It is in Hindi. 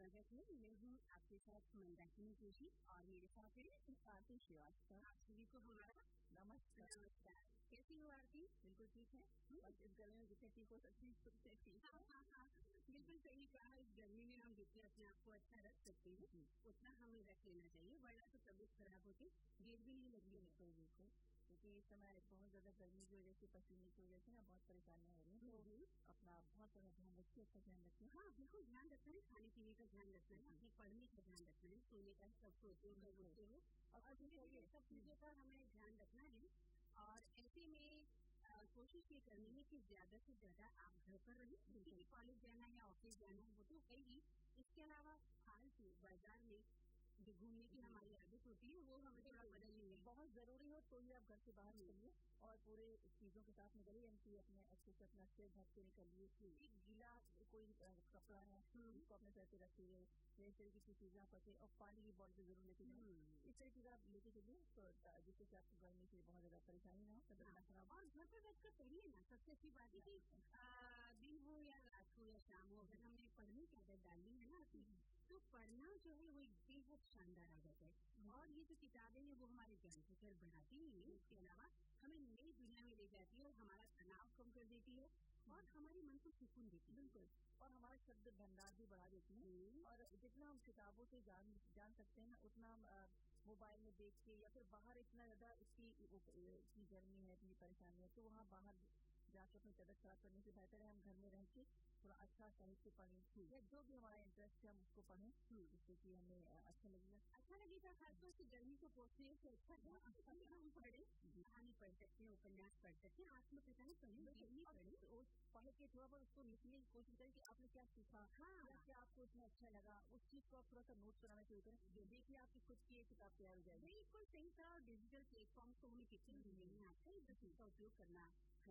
स्वागत है। मैं हूँ आपके साथ मंदाकिनी जोशी और मेरे साथ है आरती श्रीवास्तव। आप सभी को हमारा नमस्कार। नमस्कार। कैसी हो आरती? बिल्कुल ठीक है। बस इस गर्मी में जितने ठीक हो सकते हैं उतने ठीक। बिल्कुल सही कहा। इस गर्मी में हम जितने अपने आप को अच्छा रख सकते हैं उतना हमें रख लेना चाहिए, वरना तो तबीयत खराब होती देर भी नहीं लगती है। बिल्कुल, क्योंकि इस समय बहुत ज्यादा गर्मी की वजह से, पसीने की वजह से ना बहुत परेशानियां हो रही हैं, तो अपना बहुत ज्यादा ध्यान रखिए, अच्छा ध्यान रखिए। हाँ बिल्कुल, ध्यान रखना है, खाने पीने का ध्यान रखना है, अपने पढ़ने का ध्यान रखना है, सोने का सब सोते हो और धीरे सब चीजों का हमें ध्यान रखना है। और ऐसे में कोशिश ये करनी है कि ज्यादा से ज्यादा आप घर पर रहें, क्योंकि कॉलेज जाना या ऑफिस जाना वो तो है ही। इसके अलावा फालतू बाजार में जो घूमने की हमारी आदत होती है वो हमें थोड़ा बदलनी है। बहुत जरूरी हो तो ही आप घर से बाहर निकलिए और पूरे चीजों के साथ निकलिए, यानी कि अपने अच्छे से अपना सिर ढक के निकलिए। एक गीला कोई कपड़ा है उसको अपने सर पे रखिए, इस तरीके की चीजें आप रखिए और पानी की बॉटल जरूर लेके जाए। इस तरीके से आप लेके चलिए तो जिससे कि आपको गर्मी से बहुत ज्यादा परेशानी ना हो, तबियत खराब। और घर पर बैठकर पढ़िए ना, सबसे अच्छी बात है कि दिन हो या रात हो या शाम हो, अगर हमने पढ़ने की आदत डाली है ना तो पढ़ना जो है वो एक बेहद शानदार आदत है। और ये जो किताबें हैं वो हमारे ज्ञान को केवल बढ़ाती ही है, इसके अलावा हमें नई दुनिया में ले जाती है और हमारा तनाव कम कर देती है और हमारे मन को सुकून देती है। बिल्कुल, और हमारा शब्द भंडार भी बढ़ा देती है। और जितना हम किताबों से जान सकते हैं ना, उतना हम मोबाइल में देख के या फिर बाहर इतना ज्यादा इसकी गर्मी है, इतनी परेशानी है, तो वहाँ बाहर जाकर अपनी तबियत खराब करने से बेहतर है हम घर में रह के थोड़ा अच्छा साहित्य पढ़ें या जो भी हमारा इंटरेस्ट है हम उसको पढ़ें, जिससे कि हमें अच्छा लगेगा। खासतौर से गर्मी को पोषने से अच्छा है हम पढ़े, कहानी पढ़ सकते हैं, उपन्यास पढ़ सकते हैं, आत्मकथाएं पढ़ें, पढ़ के थोड़ा बहुत उसको लिखने की कोशिश करें कि आपने क्या सीखा, या क्या आपको उसमें अच्छा लगा, उस चीज को आप थोड़ा सा नोट बनाना शुरू करें। देखिए आपकी खुद की एक किताब तैयार हो जाएगी। बिल्कुल सही कहा। और डिजिटल प्लेटफॉर्म को हमें कितनी मिलेंगे, आपका उपयोग करना